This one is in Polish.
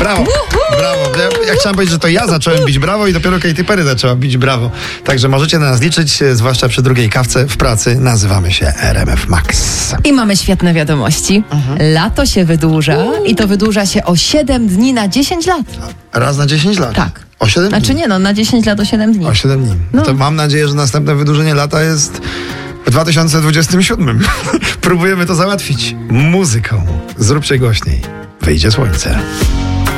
Brawo, brawo. Ja chciałem powiedzieć, że to ja zacząłem bić brawo i dopiero Katy Perry zaczęła bić brawo. Także możecie na nas liczyć, zwłaszcza przy drugiej kawce w pracy. Nazywamy się RMF Max. I mamy świetne wiadomości. Lato się wydłuża i to wydłuża się o 7 dni na 10 lat. Raz na 10 lat? Tak. O 7 dni? Znaczy nie, na 10 lat o 7 dni. O 7 dni. No. To mam nadzieję, że następne wydłużenie lata jest w 2027. Próbujemy to załatwić muzyką. Zróbcie głośniej. Wyjdzie słońce.